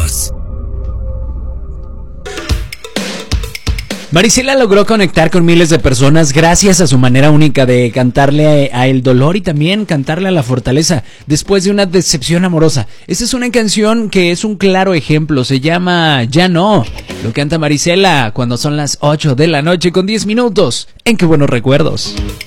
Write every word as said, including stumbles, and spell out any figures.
recuerdos. Marisela logró conectar con miles de personas gracias a su manera única de cantarle a, a el dolor y también cantarle a la fortaleza después de una decepción amorosa. Esta es una canción que es un claro ejemplo, se llama Ya No. Lo canta Marisela cuando son las ocho de la noche con diez minutos. En Qué Buenos Recuerdos.